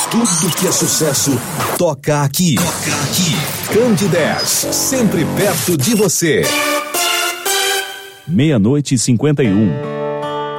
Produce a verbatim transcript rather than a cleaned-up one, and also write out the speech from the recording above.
Tudo que é sucesso toca aqui. Toca aqui. Candidez, sempre perto de você. Meia-noite e cinquenta e um.